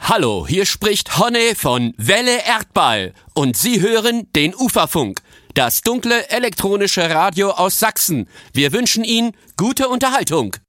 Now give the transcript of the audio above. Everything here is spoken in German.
Hallo, hier spricht Honne von Welle Erdball und Sie hören den Uferfunk, das dunkle elektronische Radio aus Sachsen. Wir wünschen Ihnen gute Unterhaltung.